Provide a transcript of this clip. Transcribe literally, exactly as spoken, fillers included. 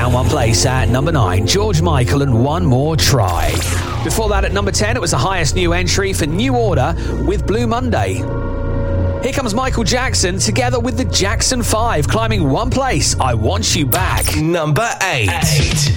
down one place at number nine, George Michael and One More Try. Before that, at number ten, it was the highest new entry for New Order with Blue Monday. Here comes Michael Jackson together with the Jackson five, climbing one place, I Want You Back. Number eight. eight.